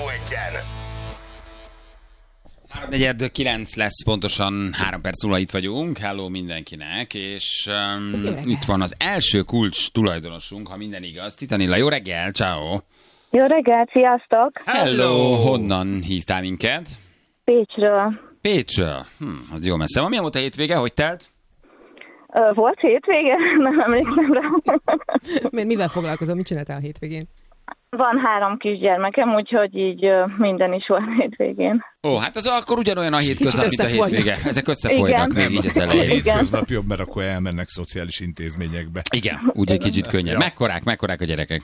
Egyen. 3:49 lesz, pontosan 3 perc múlva itt vagyunk. Hello mindenkinek, és itt van az első kulcs tulajdonosunk, ha minden igaz. Titanilla, jó reggel, ciao. Jó reggelt, sziasztok! Hello! Honnan hívtál minket? Pécsről. Pécsről. Az jó messze van. Milyen volt a hétvége? Hogy telt? Volt hétvége? Nem emlékszem rá. Mivel foglalkozom? Mit csináltál a hétvégén? Van 3 kisgyermekem, úgyhogy így minden is volt hétvégén. Ó, hát az akkor ugyanolyan a hétköznap, mint a hétvége. Ezek összefolynak még így az A elején. hétköznap jobb, mert akkor elmennek szociális intézményekbe. Igen, úgy egy kicsit könnyebb. Mekkorák a gyerekek?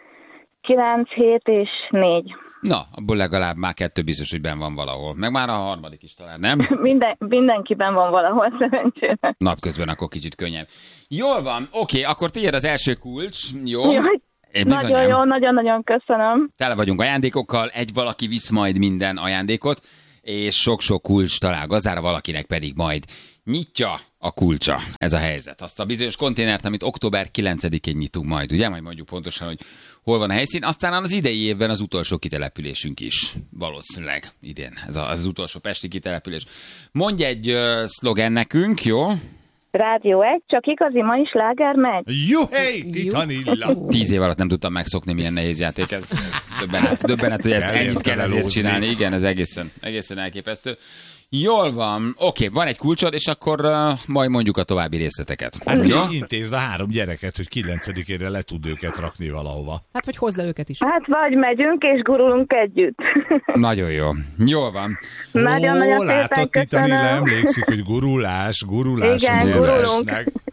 9, 7 és 4. Na, abból legalább már 2 biztos, hogy benn van valahol. Meg már a harmadik is talán, nem? Mindenkiben van valahol, szerencsére. Napközben akkor kicsit könnyebb. Jól van, oké, akkor tiéd az első kulcs, jó? Jaj, nagyon jó, nagyon-nagyon köszönöm. Tele vagyunk ajándékokkal, egy valaki visz majd minden ajándékot, és sok-sok kulcs talál gazdára, valakinek pedig majd nyitja a kulcsa. Ez a helyzet. Azt a bizonyos konténert, amit október 9-én nyitunk majd, ugye? Majd mondjuk pontosan, hogy hol van a helyszín. Aztán az idei évben az utolsó kitelepülésünk is. Valószínűleg idén. Ez az utolsó pesti kitelepülés. Mondj egy szlogen nekünk, jó? Rádió 1, csak igazi ma is sláger megy. Jó, hey, Titanilla! 10 év alatt nem tudtam megszokni, milyen nehéz játék ez. Döbbenet, hogy ezt ennyit kell ezért csinálni. Igen, ez egészen elképesztő. Jól van. Oké, van egy kulcsod, és akkor majd mondjuk a további részleteket. Hát jó? Intézd a 3 gyereket, hogy 9-ére le tud őket rakni valahova. Hát vagy hozd le őket is. Hát vagy megyünk és gurulunk együtt. Nagyon jó. Jól van. Nagyon-nagyon szépen látod, Titanilla köszönöm. emlékszik, hogy gurulás. Igen, gurulunk.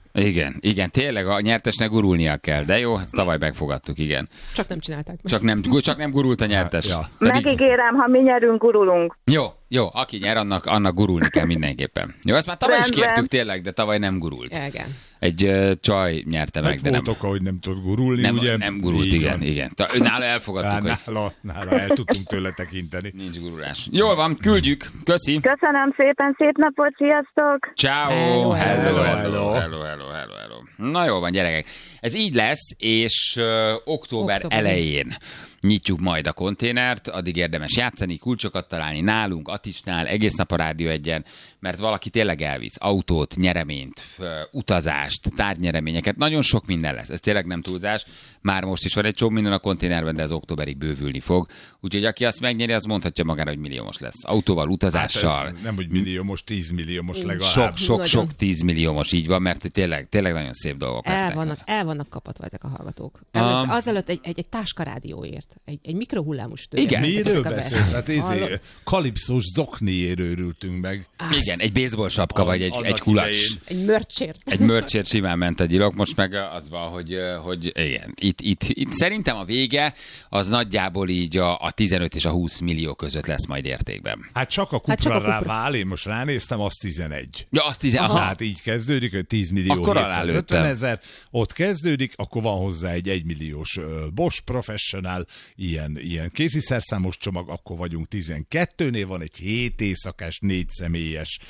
Igen, tényleg a nyertesnek gurulnia kell, de jó, ezt tavaly megfogadtuk, igen. Csak nem csinálták meg. Csak nem gurult a nyertes. Ja. Megígérem, ha mi nyerünk, gurulunk. Jó, aki nyer, annak gurulni kell mindenképpen. Jó, ezt már tavaly is kértük tényleg, de tavaly nem gurult. Igen. Egy csaj nyerte meg, de nem. Volt oka, hogy nem tud gurulni, ugye? Nem gurult, igen. Nála elfogadtuk, hogy nála el tudtunk tőle tekinteni. nincs gurulás. Jól van, küldjük. Köszi. Köszönöm szépen, szép napot, sziasztok! Ciao. Hello. Hello. Na jól van, gyerekek. Ez így lesz, és október elején nyitjuk majd a konténert, addig érdemes játszani, kulcsokat találni nálunk, Atisnál, egész nap a Rádió Egyen, mert valaki tényleg elvisz autót, nyereményt, utazást, tárgynyereményeket, nagyon sok minden lesz, ez tényleg nem túlzás, már most is van egy csomó minden a konténerben, de ez októberig bővülni fog, úgyhogy aki azt megnyeri, az mondhatja magára, hogy milliómos lesz. Autóval, utazással. Hát nem, hogy milliómos, 10 milliómos legalább. Sok 10 milliómos, így van, mert tényleg nagyon szép dolgok lesznek. El vannak kapatva ezek a hallgatók. Azelőtt egy táskarádióért, egy mikrohullámos tőle. Igen. Miről beszélsz? Hát kalipszós zokniért örültünk meg. Igen, egy baseball sapka, vagy egy kulacs. Egy mörcsért. Egy mörcsért simán ment a gyilok, most meg az van, hogy igen. Itt szerintem a vége az nagyjából így a 15 és a 20 millió között lesz majd értékben. Hát csak a kupra vál, én most ránéztem, az 11. Ja, az 11. Hát így kezdődik, hogy 10 millió akkor 750 000, ott kezdődik, akkor van hozzá egy 1 milliós Bosch Professional, ilyen kéziszerszámos csomag, akkor vagyunk 12-nél, van egy 7 éjszakás, 4 személyes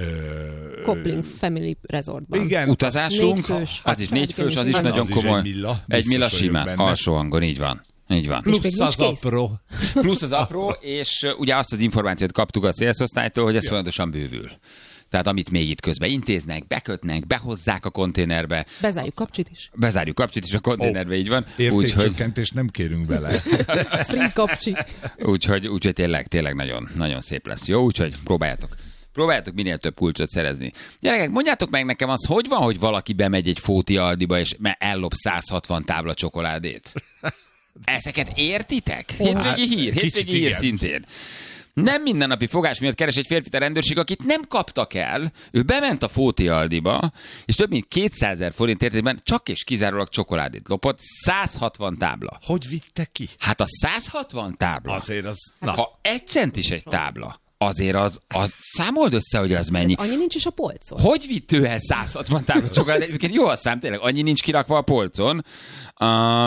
Coupling Family Resortban. Igen, utazásunk, 4 fős, az is 4 fős, az is nagyon komoly. Egy milla simán, alsó hangon, így van. Plusz az apró. Plusz az apró, és ugye azt az információt kaptuk a szélszosztálytól, hogy ez folyamatosan bővül. Tehát amit még itt közben intéznek, bekötnek, behozzák a konténerbe. Bezárjuk kapcsit is a konténerbe, így van. Értékcsökkentést nem kérünk bele. Free kapcsi. Úgyhogy tényleg nagyon, nagyon szép lesz. Jó, úgyhogy próbáljátok minél több kulcsot szerezni. Gyerekek, mondjátok meg nekem az, hogy van, hogy valaki bemegy egy Fóti Aldiba, és ellop 160 tábla csokoládét? Ezeket értitek? Hétvégi hír szintén. Nem mindennapi fogás miatt keres egy férfit a rendőrség, akit nem kaptak el. Ő bement a Fóti Aldiba, és több mint 200 000 forint értékben csak és kizárólag csokoládét lopott. 160 tábla. Hogy vitte ki? Hát a 160 tábla. Azért az... Ha 1 centis egy tábla, azért az számold össze, hogy az mennyi. Annyi nincs is a polcon. Hogy vitt ő el 160 tábla csokoládét? Jó a szám, tényleg, annyi nincs kirakva a polcon.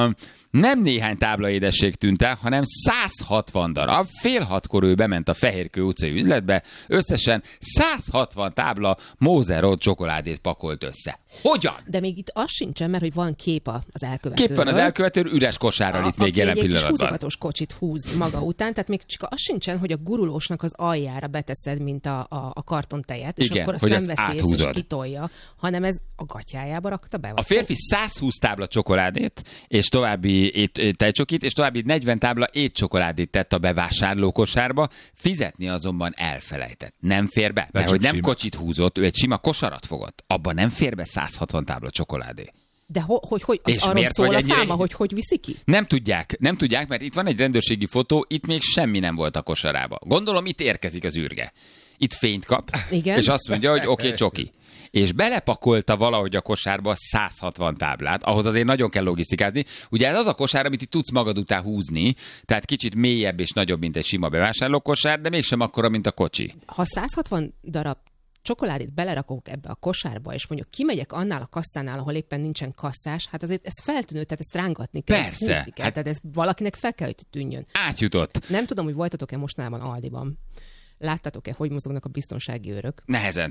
Nem néhány tábla édesség tűnt el, hanem 160 darab. Fél 6-kor ő bement a Fehérkő utcai üzletbe, összesen 160 tábla Moser Road csokoládét pakolt össze. Hogyan? De még itt az sincsen, mert hogy van kép az elkövetőről. Kép van az elkövetőről, üres kosárral itt még jelen pillanatban. Aki egy húzogatos kocsit húz maga után, tehát még csak az sincsen, hogy a gurulósnak az aljára beteszed, mint a kartontejet, és igen, akkor azt hogy nem azt veszi észre, és kitolja, hanem ez a gatyájába rakta be. A férfi 120 tábla csokoládét, és további tejcsokit, és további 40 tábla étcsokoládét tett a bevásárló kosárba, fizetni azonban elfelejtett. Nem fér be, mert hogy nem sima kocsit húzott, ő egy sima kosarat fogott. Abban nem fér be 160 tábla csokoládé. De hogy az arról szól a fáma, hogy viszi ki? Nem tudják, mert itt van egy rendőrségi fotó, itt még semmi nem volt a kosarába. Gondolom, itt érkezik az űrge. Itt fényt kap, igen? És azt mondja, hogy oké, csoki. És belepakolta valahogy a kosárba 160 táblát, ahhoz azért nagyon kell logisztikázni. Ugye ez az a kosár, amit itt tudsz magad után húzni, tehát kicsit mélyebb és nagyobb, mint egy sima bevásárlókosár, de mégsem akkora, mint a kocsi. Ha 160 darab csokoládét belerakok ebbe a kosárba, és mondjuk kimegyek annál a kasszánál, ahol éppen nincsen kasszás, hát azért ez feltűnő, tehát ezt rángatni kell, ezt húzni kell, tehát ez valakinek fel kell, hogy tűnjön. Átjutott. Nem tudom, hogy voltatok-e mostanában Aldiban. Láttátok-e, hogy mozognak a biztonsági őrök? Nehezen.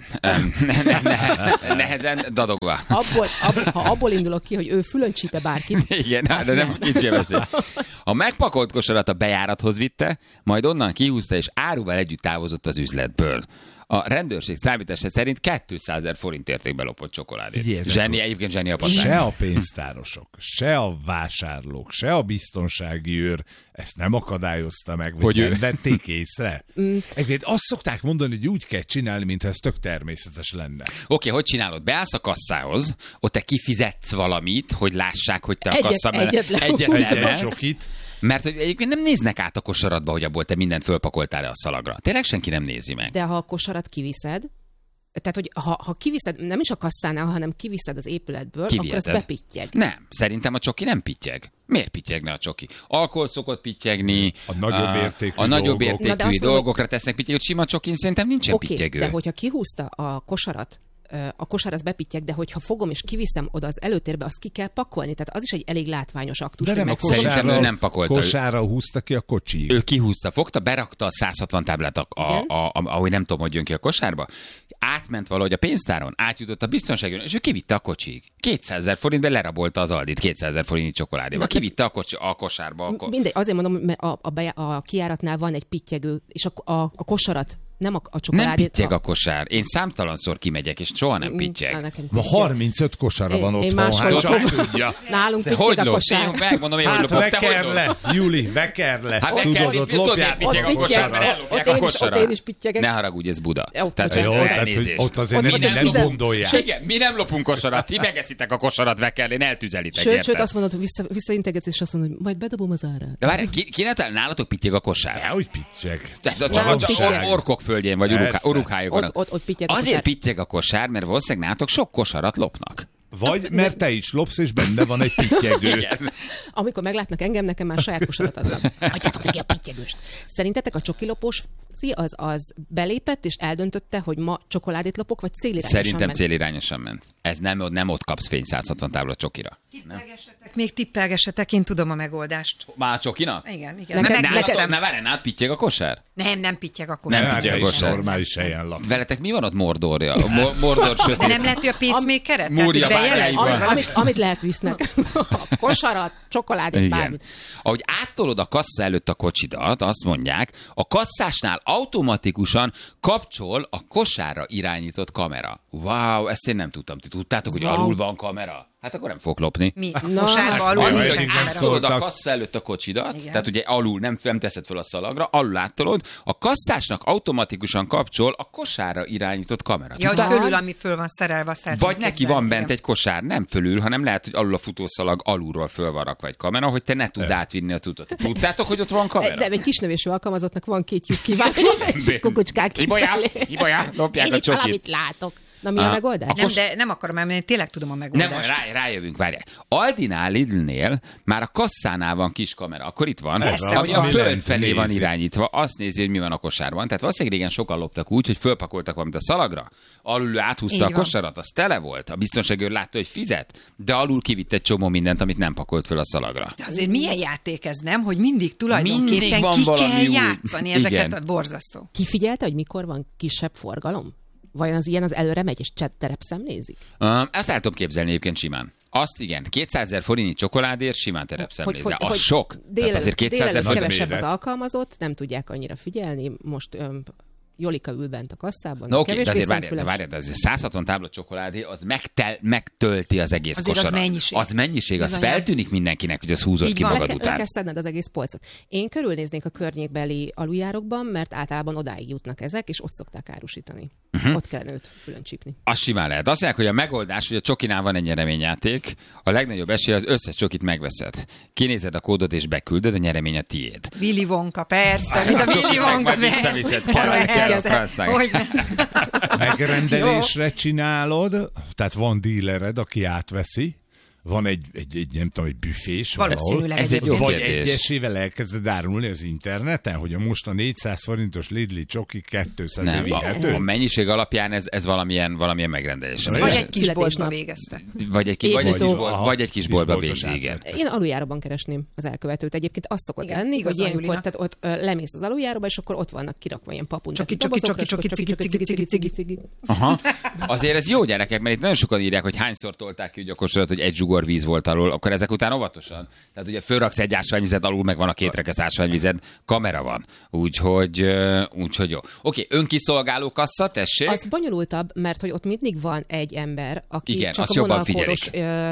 Nehezen dadogva. Ha abból indulok ki, hogy ő fülön csípe bárkit. Igen, de nem, így sem beszél. A megpakolt kosarat a bejárathoz vitte, majd onnan kihúzta, és áruval együtt távozott az üzletből. A rendőrség számítása szerint 200 000 forint értékbe lopott csokoládét. Egyébként zseni a patán. Se a pénztárosok, se a vásárlók, se a biztonsági őr ezt nem akadályozta meg, vagy nem vették észre. Egyébként azt szokták mondani, hogy úgy kell csinálni, mintha ez tök természetes lenne. Oké, hogy csinálod? Beállsz a kasszához, ott te kifizetsz valamit, hogy lássák, hogy te a kassa mellett egyet csokit. Mert hogy egyébként nem néznek át a kosaradba, hogy abból te mindent fölpakoltál le a szalagra. Tényleg senki nem nézi meg. De ha a kosarat kiviszed, tehát, hogy ha kiviszed, nem is a kasszánál, hanem kiviszed az épületből, akkor az bepittyeg. Nem, szerintem a csoki nem pittyeg. Miért pittyegne a csoki? Alkohol szokott pittyegni, a nagyobb értékű dolgokra tesznek pittyegőt, sima csokin szerintem nincsen pittyegő. De hogyha kihúzta a kosarat, a kosár az bepittyeg, de hogyha fogom és kiviszem oda az előtérbe, azt ki kell pakolni. Tehát az is egy elég látványos aktus. De nem, szerintem ő nem pakolta. Kosárra húzta ki a kocsi. Ő kihúzta, fogta, berakta a 160 táblát, ahogy nem tudom, hogy jön ki a kosárba. Átment valahogy a pénztáron, átjutott a biztonságon, és ő kivitte a kocsig. 200 000 forintban lerabolta az Aldit 200 000 forintnyi csokoládéval. Kivitte a kosárba. Mindegy, azért mondom, mert a kijáratnál van egy pittyegő, és a kosarat nem a csokoládét. Nem pittyeg a kosár. Én számtalanszor kimegyek, és soha nem pittyeg. Ma 35 kosara van otthon, hát csak tudja. Nálunk pittyeg a kosár. Megmondom én, hogy lopok. Veker le, Júli, veker le. Hát tudod, ott lopják a kosarat. Ellopják a kosarat. Ott én is pittyegek. Ne haragudj, ez Buda. Ott azért nem gondolják. Igen, mi nem lopunk kosarat, ti megeszitek a kosarat vekerl, én eltüzelitek. Sőt, azt mondod, hogy visszaintegetsz, és azt mondod, hogy majd bedobom az árát. De várj, kinek nálatok pittyeg a kosár? Nehogy pittyeg. Orkok földjén vagy urukájokon. Ott pittyeg a kosár. Azért pittyeg a kosár, mert valószínűleg nálatok sok kosarat lopnak. Vagy mert te is lopsz, és benne van egy pittyegő. Igen. Amikor meglátnak engem, nekem már saját kosarat adnak. Hagyjátok neki a pittyegőst. Szerintetek a csokilopós az belépett, és eldöntötte, hogy ma csokoládét lopok, vagy célirányosan Szerintem ment? célirányosan ment. Ez nem ott kapsz fény 160 tábla csokira. Tippelgessetek, én tudom a megoldást. Már a csokinak? Igen. Ne várj, nálad pittyeg a kosár? Nem pittyeg a kosár. Nem pittyeg a kosár. Normális helyen laksz. Veletek mi van ott Mordorja? Mordor sötét. De nem lehet, hogy a pacemaker-et? Múrja bányáiban. Amit lehet visznek. A kosarat, csokoládét, bármit. Ahogy áttolod a kassa előtt a kocsidat, azt mondják, a kasszásnál automatikusan kapcsol a kosárra irányított kamera. Wow, ezt én nem tudtam. Ti tudtátok, hogy alul van kamera? Hát akkor nem fog lopni. Mi? Kosárba alul nincsen kamera. Áttolod a kassa előtt a kocsidat, igen. Tehát ugye alul nem teszed fel a szalagra, alul áttolod, a kasszásnak automatikusan kapcsol a kosárra irányított kamera. Ja, hogy fölül, ami föl van szerelve, azt vagy neki van bent egy kosár, nem fölül, hanem lehet, hogy alul a futószalag alulról föl van rakva egy kamera, hogy te ne tudd átvinni a cuccot. Tudtátok, hogy ott van kamera? De egy kisnövésű alkalmazottnak van két lyuk kívánva, és kukucskák Ibolya, lopják a csokit. Valamit látok. Na mi a megoldás? Nem akarom elmenni, tényleg tudom a megoldást. Nem, rájövünk, várjál. Aldinál, Lidlnél már a kasszánál van kis kamera, akkor itt van, ami a föld felé van irányítva, azt nézi, hogy mi van a kosárban. Tehát valószínűleg régen sokan loptak úgy, hogy fölpakoltak valamit a szalagra, alul áthúzta a kosarat, az tele volt, a biztonságőr látta, hogy fizet, de alul kivitt egy csomó mindent, amit nem pakolt föl a szalagra. De azért milyen játék ez, nem? Hogy mindig tulajdonképpen ki kell játszani ezeket a borzasztó. Kifigyelte, hogy mikor van kisebb forgalom? Vajon az ilyen az előre megy, és terepszemlézik? Ezt el tudom képzelni egyébként simán. Azt igen, 200 000 forintnyi csokoládért simán terepszemlézzel. Az sok. Azért 200 000 kevesebb az alkalmazott, nem tudják annyira figyelni. Most Jolika ül bent a kasszában. No, oké, de azért várjál, de azért 160 tábla csokoládé, az megtölti az egész kosarat. Az mennyiség, az feltűnik mindenkinek, hogy az húzott ki magad után. Le kell szedned az egész polcot. Én körülnéznék a környékbeli aluljárokban, mert általában odáig jutnak ezek, és ott szokták árusítani. Ott kellene őt fülön csípni. Az simán lehet. Azt mondják, hogy a megoldás, hogy a csokinál van egy nyereményjáték, a legnagyobb esély az összes csokit megveszed. Kinézed a kódot és beküldöd, a nyeremény a tiéd. Willy Wonka, persze, mint a Willy Wonka. Visszaviszed, kell. Megrendelésre csinálod, tehát van dílered, aki átveszi, van egy nem tudom, egy büfés valahol. Ez egy jó vagy kérdés. egyesével elkezded árulni az interneten, hogy a most a 400 forintos Lidli csoki 200 vihető. A mennyiség alapján ez valamilyen megrendelés. Vagy egy kis boltba végezte. Vagy egy kis boltba végzi, igen. Én aluljáróban keresném az elkövetőt. Egyébként az szokott lenni, hogy ilyenkor tehát ott lemész az aluljáróba, és akkor ott vannak kirakva ilyen papuncsak. Csoki. Aha. Azért ez jó, gyerekek, mert itt nagyon sokan írják, hogy hányszor tolták ki a kosarat, hogy egy zsugor víz volt alul, akkor ezek után óvatosan. Tehát ugye fölraksz egy ásványvizet, alul meg van a 2 rekesz ásványvized, kamera van. Úgyhogy jó. Oké, önkiszolgáló kassa, tessék. Az bonyolultabb, mert hogy ott mindig van egy ember, aki igen, csak a vonalkódos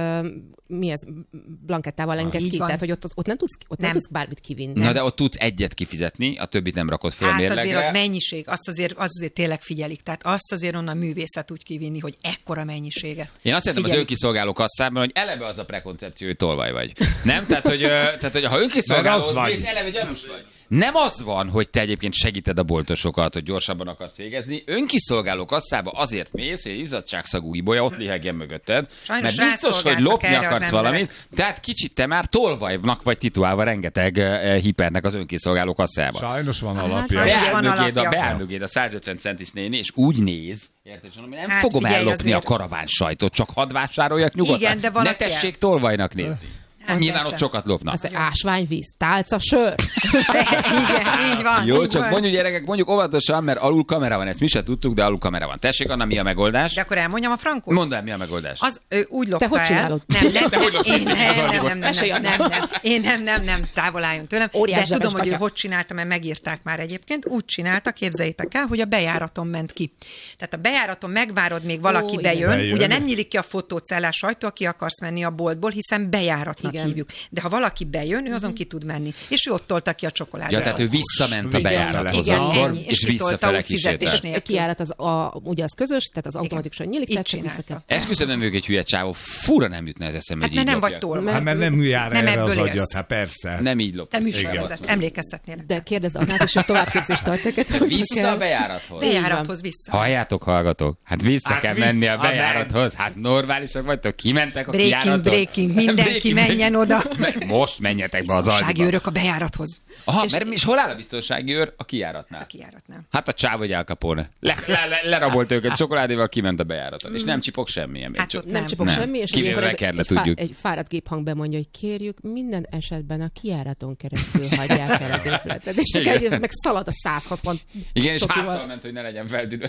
blankettával enged ki. Tehát, hogy ott nem tudsz bármit kivinni. Na, de ott tudsz egyet kifizetni, a többit nem rakod föl mérlegre. Azért az mennyiség, azt azért tényleg figyelik. Tehát azt azért onnan művészet úgy kivinni, hogy ekkora mennyiséget. Én azt hiszem az önkiszolgáló kasszában, hogy eleve az a prekoncepció, hogy tolvaj vagy. Nem? Tehát, hogy ha önkiszolgálóhoz mész, eleve gyanús vagy. Nem az van, hogy te egyébként segíted a boltosokat, hogy gyorsabban akarsz végezni. Önkiszolgáló kasszába azért mész, hogy egy izzadságszagú ibolya ott lihegjen mögötted. Sajnos mert biztos, hogy lopni akarsz valamit. Tehát kicsit te már tolvajnak vagy titulálva rengeteg hipernek az önkiszolgáló kasszába. Sajnos van alapja. Beáll a 150 centis néni, és úgy néz, érted, nem fogom ellopni a karaván sajtot, csak hadd vásároljak nyugodtan. Igen, ne tessék tolvajnak nézni. Nyilván ott sokat lopnak. Az ásványvíz, tálca, sör. Igen, így van. Jó, csak mondjuk gyerekek, mondjuk óvatosan, mert alul kamera van, ezt mi se tudtuk, de alul kamera van. Tessék, Anna, mi a megoldás? De akkor elmondjam a frankót? Mondd el, mi a megoldás. Az úgy lopta el. Te hogy csinálod? Nem, távol álljon tőlem. De tudom, hogy ő hogy csinálta, mert megírták már egyébként. Úgy csinálta, képzeljétek el, hogy a bejáraton ment ki. Tehát a bejáraton megvárod, még valaki bejön. Ugye nem nyílik ki a fotócellás ajtó, aki akarsz menni a boltból, hiszen bejáratnak hívjuk. De ha valaki bejön, ő azon ki tud menni. És ő ott tolta ki a csokoládét. Ja, tehát ő visszament a bejárathoz akkor, és visszafele kísérte. A kijárat ugye az közös, tehát az automatikusan nyílik, tehát csak vissza kell. Esküszöm, nem ők egy hülye csávó, fura nem jutna ez eszembe, hogy így nem vagy tolva. Hát mert nem jár erre az agyat, hát persze. Nem így lop. Te műsorvezet, emlékeztetnél. De kérdezd Annát, és a továbbképzést tartják. Vissza a bejárathoz. Bejárathoz vissza. Halljátok, hallgatók. Hát vissza kell menni a bejárathoz. Hát normálisak vagytok, kimentek a kijáraton. Breaking, mindenki menjen oda. Most menjetek be az aldiba. Biztonsági őrök a bejárathoz. Aha, és hol áll a biztonsági őr? A kijáratnál. A kijáratnál. Hát a csáv vagy Al Capone. Lerabolt őket csokoládéval, kiment a bejáraton. És nem csipog semmi. Hát nem csipog semmi, és egy fáradt géphang bemondja, hogy kérjük, minden esetben a kijáraton keresztül hagyják el az épületet. És csak eljössz, meg szalad a 160 igen, és háttal ment, hogy ne legyen feltűnő.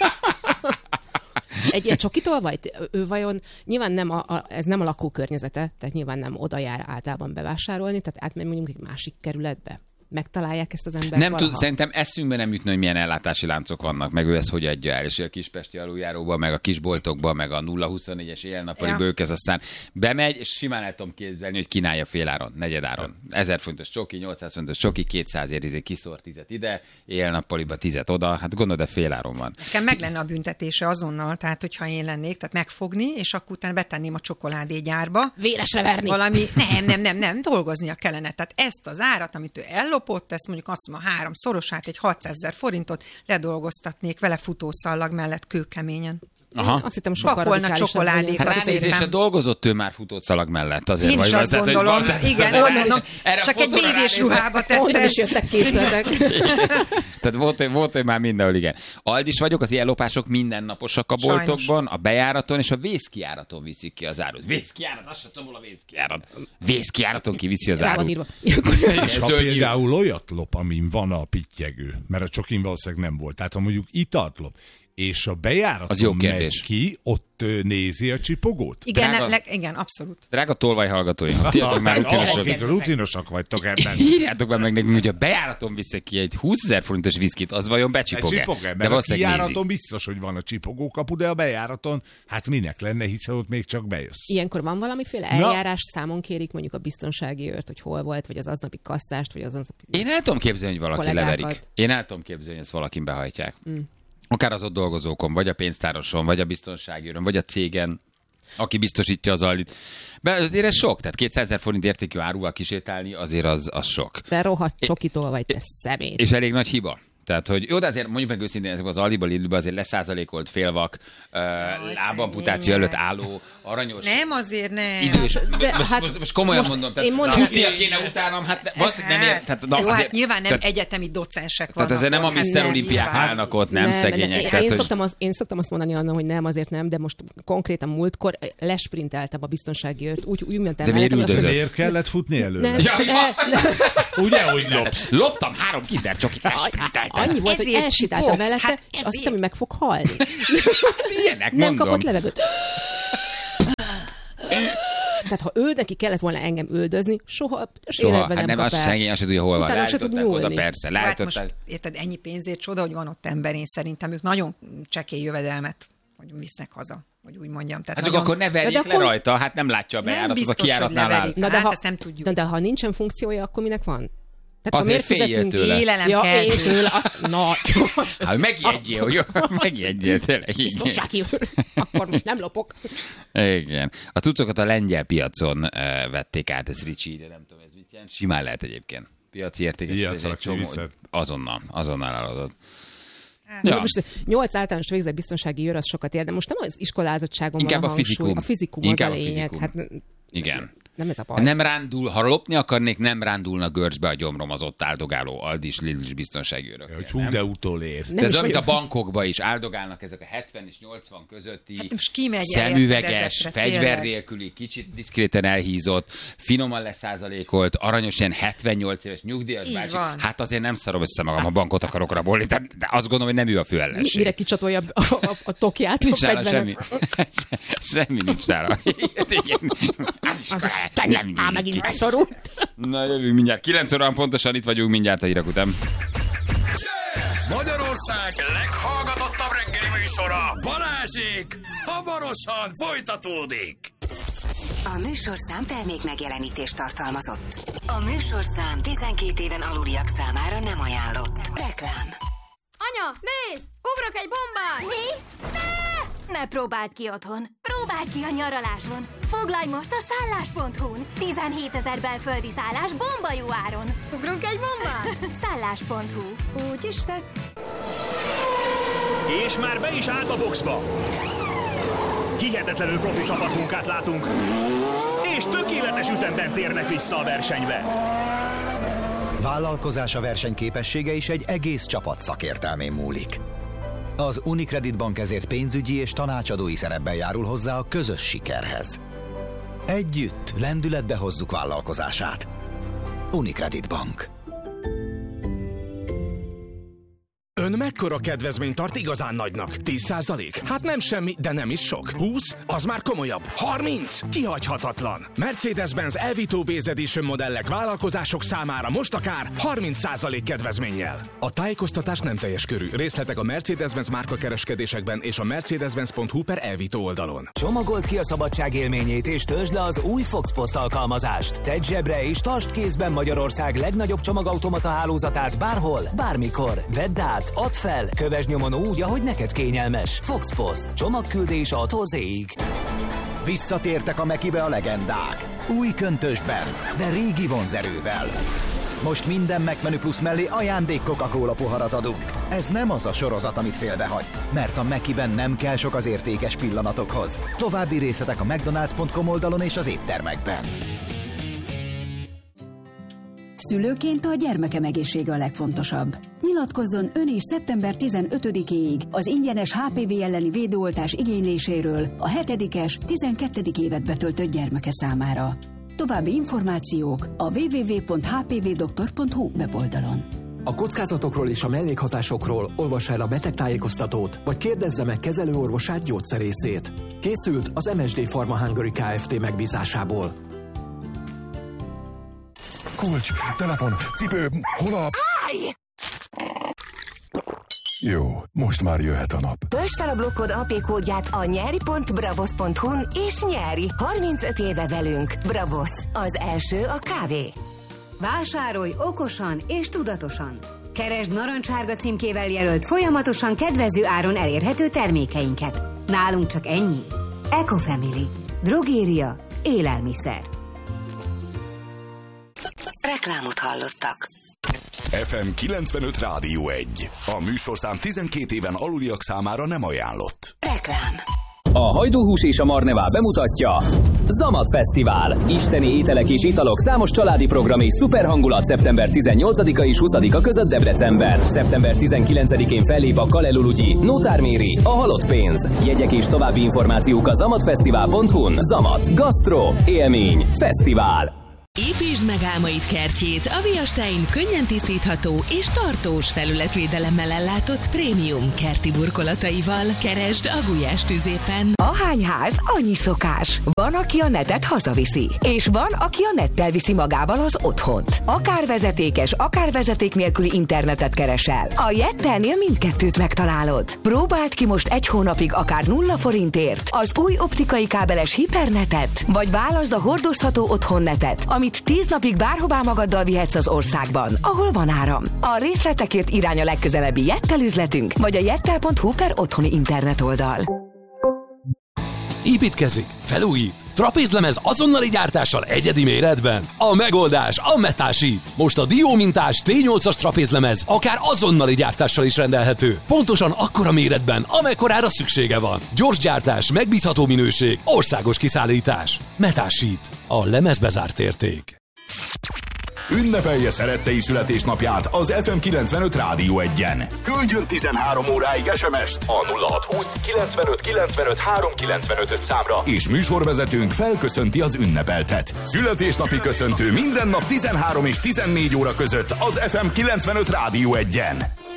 Egy ilyen csokitolvaj, ő vajon nyilván ez nem a lakókörnyezete, tehát nyilván nem oda jár általában bevásárolni, tehát átmegy mondjuk egy másik kerületbe. Megtalálják ezt az embert nem tud, szerintem eszünkbe nem jutna, hogy milyen ellátási láncok vannak, meg ő ezt hogy adja el, és a kispesti aluljáróba, meg a kisboltokba, meg a 0-24-es éjjel-nappaliba ők ez aztán bemegy, és simán el tudom képzelni, hogy kínálja féláron, negyedáron. 1000 fontos csoki, 800 fontos csoki, 200-ért kiszór 10 ide, éjjel-nappaliba 10 oda, hát gondolod, de féláron van. Nekem meg lenne a büntetése azonnal, tehát hogyha én lennék, tehát megfogni, és akkor utána betenném a csokoládégyárba. Véresre verni. Valami, nem, dolgoznia kellene. Tehát ezt az árat, amit ő ellopott, ezt mondjuk azt mondom, 3-szorosát, egy 600 000 forintot ledolgoztatnék vele futószallag mellett kőkeményen. Azt hittem, sokkal radikálisabb. Csokoládékat. Hát ránézésre dolgozott ő már futószalag mellett. Azért én is azt gondolom. Igen, csak egy bévés ruhába tette. Onnan is jöttek készletek. Tehát volt, hogy már mindenhol, igen. Aldis vagyok, az ilyen lopások mindennaposak a boltokban, sajnos. A bejáraton és a vészkijáraton viszik ki az árut. Vészkijárat, azt sem tudom, hol a vészkijárat. Vészkijáraton kiviszi az árut. És ha például olyat lop, amin van a pittyegő, mert a csokin valószínűleg nem volt. Tehát ha mondjuk italt lop, és a bejáraton megy ki, ott nézi a csipogót? Igen, abszolút. Drága tolvajhallgatóim, akik rutinosak vagytok ebben. Írjátok be meg nekünk, hogy a bejáraton viszik ki egy 20 000 forintos viszkit, az vajon becsipog-e? Mert a kijáraton biztos, hogy van a csipogókapu, de a bejáraton, hát minek lenne, hiszen ott még csak bejössz. Ilyenkor van valamiféle eljárás, számon kérik mondjuk a biztonsági őrt, hogy hol volt, vagy az aznapi kasszást, vagy az aznapi... Én el tudom képzelni, hogy valaki leverik. Én el tudom képzelni, hogy ezt valakin behajtják. Akár az ott dolgozókon, vagy a pénztároson, vagy a biztonságőrön, vagy a cégen, aki biztosítja az Aldit. Azért ez sok, tehát 200 000 forint értékű áruval kisétálni, azért az sok. De rohadt csokitól vagy, te szemét. És elég nagy hiba. Tehát, hogy jó, de azért mondjuk meg őszintén, ezek az Aldiba, Lidlbe azért leszázalékolt félvak, lábamputáció előtt álló, aranyos. Nem, azért nem. Idős. Most komolyan mondom, tehát tudnia kéne utánam, hát nem ér. Hát nyilván nem egyetemi docensek vannak. Tehát ezért nem a Mr. Olimpiák állnak ott, nem szegények. Én szoktam azt mondani annak, hogy nem, azért nem, de most konkrétan múltkor lesprinteltem a biztonsági őrt, úgy mentem. De miért kellett futni előre? Ugye, hogy lopsz? Loptam 3 kinder csokit, lesprinteltem. Annyi volt, hogy elsétáltam mellette, és azt hittem, hogy meg fog halni. Ilyenek, nem kapott levegőt. Tehát ha ő neki kellett volna engem üldözni, soha életben nem kap el. Az szegény, azt se tudja, hol van. Utána se tud nyúlni. Persze, hát most, érted, ennyi pénzért csoda, hogy van ott ember, én szerintem ők nagyon csekély jövedelmet, hogy visznek haza, hogy úgy mondjam. Tehát hát nagyon... akkor ne verjék le rajta, hát nem látja a bejáratot, a kijáratnál áll. Ezt nem tudjuk. De ha nincsen funkciója, akkor minek van? Tehát azért féljél tőle. Élelem kell. Hát megjegyél, hogy megjegyél, tényleg. Biztonsági úr, akkor most nem lopok. Igen. A cuccokat a lengyel piacon vették át, ez Ricsi, de nem tudom, ez mit jelent. Simán lehet egyébként. Piaci értékes. Azonnal eladod. Ja. Most 8 általános végzett biztonsági őr, az sokat ér, de most nem az iskolázottságon van a hangsúly. A fizikum az a lényeg. Hát, igen. Nem ez a baj. Nem rándul, ha lopni akarnék, nem rándulna görcsbe a gyomrom az ott áldogáló Aldis, Lidl biztonsági őrök. Hogy hú, de utolér. De ez amit a bankokban is áldogálnak ezek a 70 és 80 közötti szemüveges, fegyver nélküli, kicsit diszkréten elhízott, finoman leszázalékolt, aranyos ilyen 78 éves nyugdíjas bácsi. Hát azért nem szarom össze magam, a bankot akarok rabolni, de azt gondolom, hogy nem ő a fő ellenség. Mire kicsatolja a tokját? Nincs nála semmi. Semmi nincs nála. Nem megint beszorult. Na, jövünk mindjárt. 9 órán pontosan itt vagyunk mindjárt a hírek után. Magyarország leghallgatottabb reggeli műsora, Balázsék, hamarosan folytatódik. A műsorszám termék megjelenítést tartalmazott. A műsorszám 12 éven aluliak számára nem ajánlott. Reklám. Anya, nézd! Ugrok egy bombát! Mi? Ne próbáld ki otthon. Próbáld ki a nyaraláson. Foglalj most a szállás.hu-n. 17 000 belföldi szállás bomba jó áron. Ugrunk egy bombát? Szállás.hu. Úgy is tett. És már be is állt a boxba. Hihetetlenül profi csapatmunkát látunk. És tökéletes ütemben térnek vissza a versenybe. Vállalkozása versenyképessége is egy egész csapat szakértelmén múlik. Az Unicredit Bank ezért pénzügyi és tanácsadói szerepben járul hozzá a közös sikerhez. Együtt lendületbe hozzuk vállalkozását. Unicredit Bank. Ön mekkora kedvezményt tart igazán nagynak? 10%? Hát nem semmi, de nem is sok. 20? Az már komolyabb. 30? Kihagyhatatlan. Mercedes-Benz Elvito Base Edition modellek vállalkozások számára most akár 30% kedvezménnyel. A tájékoztatás nem teljes körű. Részletek a Mercedes-Benz márka kereskedésekben és a mercedes-benz.hu/Elvito oldalon. Csomagold ki a szabadság élményét és töltsd le az új Fox Post alkalmazást. Tedd zsebre és tartsd kézben Magyarország legnagyobb csomagautomata hálózatát bárhol, bármikor. Vedd át, add fel, kövesd nyomon úgy, ahogy neked kényelmes. Fox Post. Csomagküldés A-tól Z-ig. Visszatértek a Mekibe a legendák. Új köntösben, de régi vonzerővel. Most minden McMenü Plus mellé ajándék Coca-Cola poharat adunk. Ez nem az a sorozat, amit félbehagysz, mert a Mekiben nem kell sok az értékes pillanatokhoz. További részletek a mcdonalds.com oldalon és az éttermekben. Szülőként a gyermekem egészsége a legfontosabb. Nyilatkozzon ön is szeptember 15-éig az ingyenes HPV elleni védőoltás igényléséről a 7-es, 12. évet betöltött gyermeke számára. További információk a www.hpvdoktor.hu weboldalon. A kockázatokról és a mellékhatásokról olvassa el a betegtájékoztatót, vagy kérdezze meg kezelőorvosát, gyógyszerészét. Készült az MSD Pharma Hungary Kft. Megbízásából. Kulcs, telefon, cipő, hol a... Állj! Jó, most már jöhet a nap. Töltsd fel a blokkod AP kódját a nyeri.bravos.hu-n és nyeri 35 éve velünk. Bravos, az első a kávé. Vásárolj okosan és tudatosan. Keresd narancssárga címkével jelölt folyamatosan kedvező áron elérhető termékeinket. Nálunk csak ennyi. Ecofamily. Drogéria. Élelmiszer. Reklámot hallottak. FM 95 Rádió 1. A műsorszám 12 éven aluliak számára nem ajánlott. Reklám. A Hajdúhús és a Marnevá bemutatja Zamat Fesztivál. Isteni ételek és italok, számos családi program és szuper hangulat szeptember 18-a és 20-a között Debrecenben. Szeptember 19-én fellép a Kalelulugyi, Nótár Méri, a Halott Pénz. Jegyek és további információk a zamatfesztivál.hu-n. Zamat. Gasztro. Élmény. Fesztivál. Építsd meg álmaid kertjét a Viastein könnyen tisztítható és tartós felületvédelemmel ellátott prémium kerti burkolataival. Keresd a Gulyás tüzépen. Ahány ház, annyi szokás. Van, aki a netet hazaviszi, és van, aki a nettel viszi magával az otthont. Akár vezetékes, akár vezeték nélküli internetet keresel. A Jettelnél mindkettőt megtalálod. Próbáld ki most 1 hónapig akár 0 forintért az új optikai kábeles hipernetet, vagy válaszd a hordozható otthonnetet, amit 10 napig bárhová magaddal vihetsz az országban, ahol van áram. A részletekért irány a legközelebbi Jettel üzletünk, vagy a jettel.hu/otthoni internet oldal. Építkezik, felújít, trapézlemez azonnali gyártással egyedi méretben. A megoldás a Metasheet. Most a diómintás T8-as trapézlemez akár azonnali gyártással is rendelhető. Pontosan akkora méretben, amekkorára szüksége van. Gyors gyártás, megbízható minőség, országos kiszállítás. Metasheet. A lemezbe zárt érték. Ünnepelje szerettei születésnapját az FM 95 Rádió 1-en. Küldjön 13 óráig SMS-t a 0620 95 95 395-ös számra, és műsorvezetőnk felköszönti az ünnepeltet. Születésnapi köszöntő minden nap 13 és 14 óra között az FM 95 Rádió 1-en.